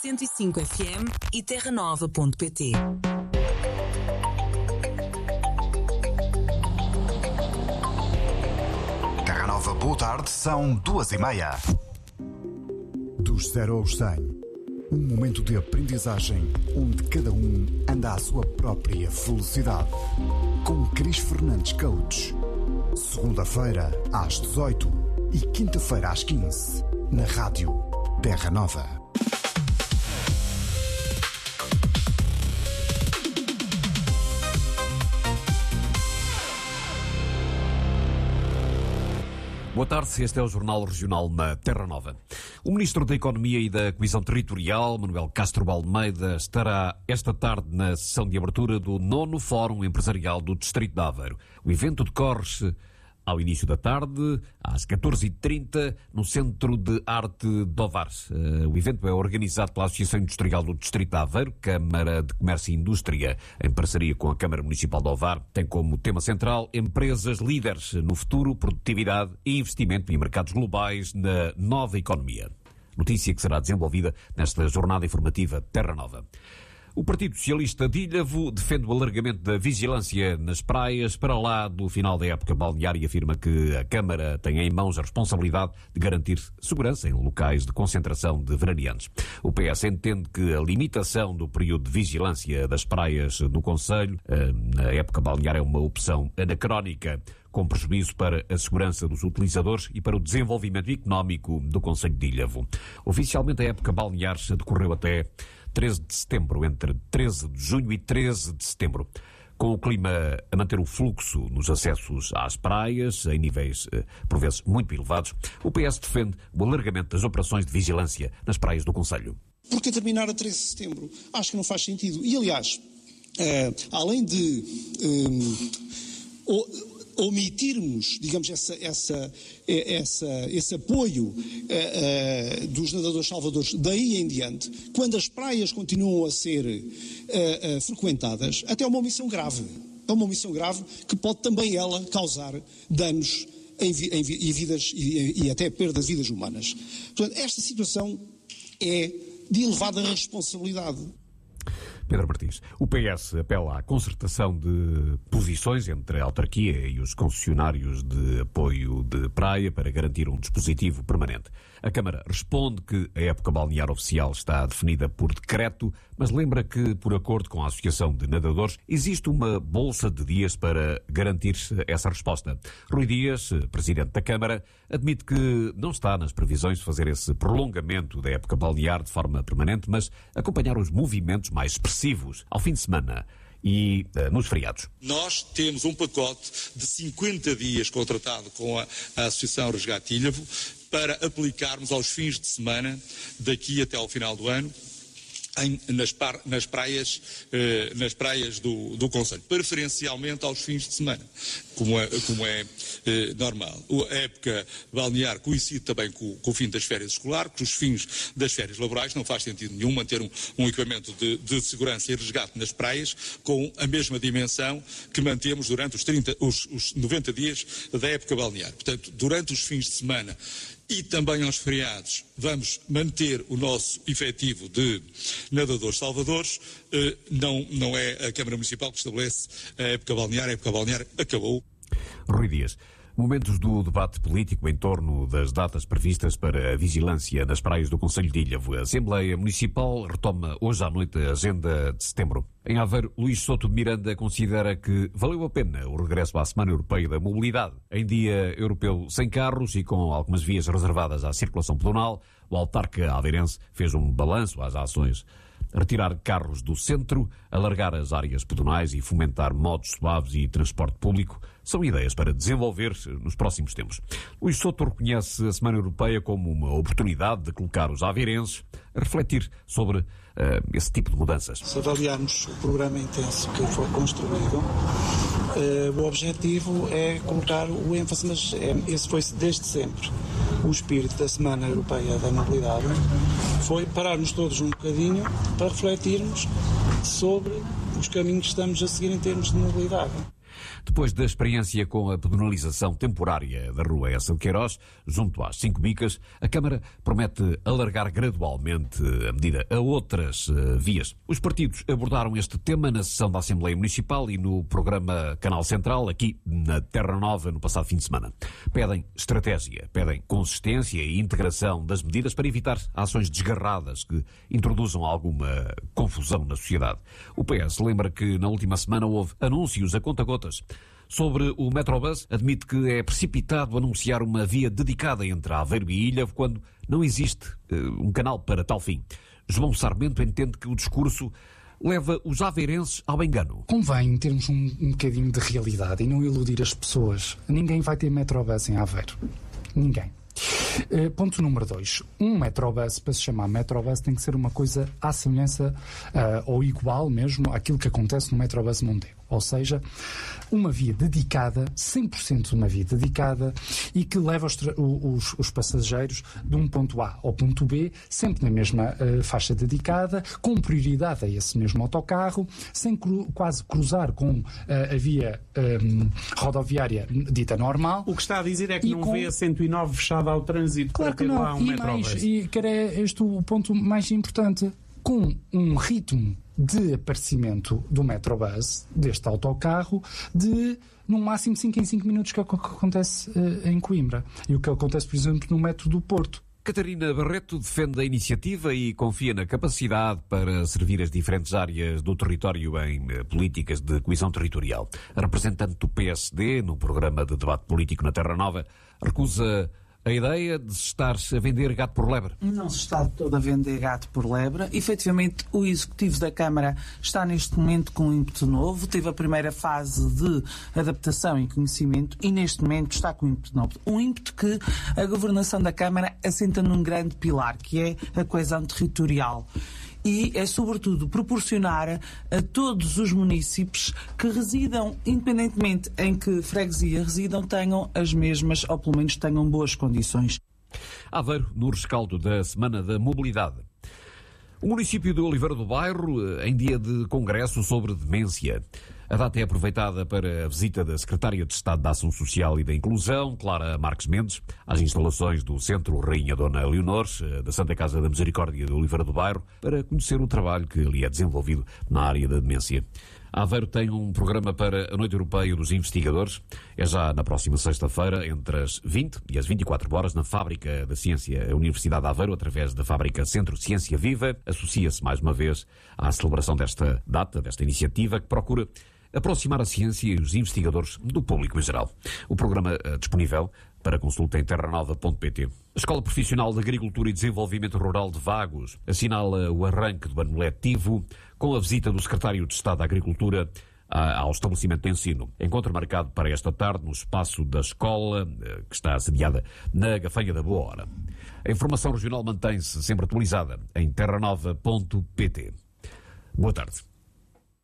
105 FM e terranova.pt. Terra Nova, boa tarde, são 2h30. Dos 0 aos 100, um momento de aprendizagem onde cada um anda à sua própria velocidade. Com Cris Fernandes Coach. Segunda-feira às 18 e quinta-feira às 15, na rádio Terra Nova. Boa tarde, este é o Jornal Regional na Terra Nova. O Ministro da Economia e da Coesão Territorial, Manuel Castro Almeida, estará esta tarde na sessão de abertura do 9º Fórum Empresarial do Distrito de Aveiro. O evento decorre-se ao início da tarde, às 14h30, no Centro de Arte de Ovar. O evento é organizado pela Associação Industrial do Distrito de Aveiro, Câmara de Comércio e Indústria, em parceria com a Câmara Municipal de Ovar. Tem como tema central empresas líderes no futuro, produtividade e investimento em mercados globais na nova economia. Notícia que será desenvolvida nesta jornada informativa Terra Nova. O Partido Socialista de Ilhavo defende o alargamento da vigilância nas praias para lá do final da época balnear e afirma que a Câmara tem em mãos a responsabilidade de garantir segurança em locais de concentração de veraneantes. O PS entende que a limitação do período de vigilância das praias do concelho na época balnear é uma opção anacrónica, com prejuízo para a segurança dos utilizadores e para o desenvolvimento económico do concelho de Ilhavo. Oficialmente a época balnear decorreu até 13 de setembro, entre 13 de junho e 13 de setembro. Com o clima a manter o fluxo nos acessos às praias, em níveis, por vezes, muito elevados, o PS defende o alargamento das operações de vigilância nas praias do concelho. Porque terminar a 13 de setembro? Acho que não faz sentido. E, aliás, além de omitirmos, digamos, esse apoio dos nadadores salvadores daí em diante, quando as praias continuam a ser frequentadas, até é uma omissão grave. É uma omissão grave que pode também ela causar danos em vidas e até perda de vidas humanas. Portanto, esta situação é de elevada responsabilidade. Pedro Martins. O PS apela à concertação de posições entre a autarquia e os concessionários de apoio de praia para garantir um dispositivo permanente. A Câmara responde que a época balnear oficial está definida por decreto, mas lembra que, por acordo com a Associação de Nadadores, existe uma bolsa de dias para garantir essa resposta. Rui Dias, presidente da Câmara, admite que não está nas previsões de fazer esse prolongamento da época balnear de forma permanente, mas acompanhar os movimentos mais expressivos ao fim de semana e nos feriados. Nós temos um pacote de 50 dias contratado com a Associação Resgate Ilhavo para aplicarmos aos fins de semana daqui até ao final do ano nas praias do concelho, preferencialmente aos fins de semana, como é normal. A época balnear coincide também com o fim das férias escolares, com os fins das férias laborais. Não faz sentido nenhum manter um equipamento de segurança e resgate nas praias com a mesma dimensão que mantemos durante os 90 dias da época balnear. Portanto, durante os fins de semana e também aos feriados, vamos manter o nosso efetivo de nadadores salvadores. Não é a Câmara Municipal que estabelece a época balnear acabou. Rui Dias. Momentos do debate político em torno das datas previstas para a vigilância nas praias do concelho de Ilhavo. A Assembleia Municipal retoma hoje à noite a agenda de setembro. Em Aveiro, Luís Souto de Miranda considera que valeu a pena o regresso à Semana Europeia da Mobilidade. Em dia europeu sem carros e com algumas vias reservadas à circulação pedonal, o autarca aveirense fez um balanço às ações. Retirar carros do centro, alargar as áreas pedonais e fomentar modos suaves e transporte público são ideias para desenvolver nos próximos tempos. Luís Souto reconhece a Semana Europeia como uma oportunidade de colocar os aveirenses a refletir sobre esse tipo de mudanças. Se avaliarmos o programa intenso que foi construído, o objetivo é colocar o ênfase, mas esse foi desde sempre o espírito da Semana Europeia da Mobilidade, foi pararmos todos um bocadinho para refletirmos sobre os caminhos que estamos a seguir em termos de mobilidade. Depois da experiência com a pedonalização temporária da rua Essa de Queiroz, junto às 5 bicas, a Câmara promete alargar gradualmente a medida a outras vias. Os partidos abordaram este tema na sessão da Assembleia Municipal e no programa Canal Central, aqui na Terra Nova, no passado fim de semana. Pedem estratégia, pedem consistência e integração das medidas para evitar ações desgarradas que introduzam alguma confusão na sociedade. O PS lembra que na última semana houve anúncios a conta-gotas. Sobre o Metrobus, admite que é precipitado anunciar uma via dedicada entre Aveiro e Ilha quando não existe um canal para tal fim. João Sarmento entende que o discurso leva os aveirenses ao engano. Convém termos um bocadinho de realidade e não iludir as pessoas. Ninguém vai ter Metrobus em Aveiro. Ninguém. Ponto número 2. Um Metrobus, para se chamar Metrobus, tem que ser uma coisa à semelhança ou igual mesmo àquilo que acontece no Metrobus Mondego. Ou seja, uma via dedicada, 100% uma via dedicada e que leva os passageiros de um ponto A ao ponto B, sempre na mesma faixa dedicada, com prioridade a esse mesmo autocarro, sem quase cruzar com a via rodoviária dita normal. O que está a dizer é que não vê a 109 fechada ao trânsito, claro, para ter lá um Metrobus. E que era este o ponto mais importante. Com um ritmo de aparecimento do Metrobus, deste autocarro, de no máximo 5 em 5 minutos, que é o que acontece em Coimbra. E o que acontece, por exemplo, no metro do Porto. Catarina Barreto defende a iniciativa e confia na capacidade para servir as diferentes áreas do território em políticas de coesão territorial. A representante do PSD, no programa de debate político na Terra Nova, recusa a ideia de se estar a vender gato por lebre. Não se está todo a vender gato por lebre. Efetivamente, o Executivo da Câmara está neste momento com um ímpeto novo. Teve a primeira fase de adaptação e conhecimento e neste momento está com um ímpeto novo. Um ímpeto que a governação da Câmara assenta num grande pilar, que é a coesão territorial. E é, sobretudo, proporcionar a todos os municípios que residam, independentemente em que freguesia residam, tenham as mesmas, ou pelo menos tenham boas condições. Aveiro, no rescaldo da Semana da Mobilidade. O município de Oliveira do Bairro, em dia de congresso sobre demência. A data é aproveitada para a visita da Secretária de Estado da Ação Social e da Inclusão, Clara Marques Mendes, às instalações do Centro Rainha Dona Leonor, da Santa Casa da Misericórdia de Oliveira do Bairro, para conhecer o trabalho que ali é desenvolvido na área da demência. Aveiro tem um programa para a Noite Europeia dos Investigadores. É já na próxima sexta-feira, entre as 20 e as 24 horas, na Fábrica da Ciência, a Universidade de Aveiro, através da Fábrica Centro Ciência Viva, associa-se mais uma vez à celebração desta data, desta iniciativa, que procura aproximar a ciência e os investigadores do público em geral. O programa é disponível para consulta em terranova.pt. A Escola Profissional de Agricultura e Desenvolvimento Rural de Vagos assinala o arranque do ano letivo com a visita do Secretário de Estado da Agricultura ao estabelecimento de ensino. Encontro marcado para esta tarde no espaço da escola, que está assediada na Gafanha da Boa Hora. A informação regional mantém-se sempre atualizada em terranova.pt. Boa tarde.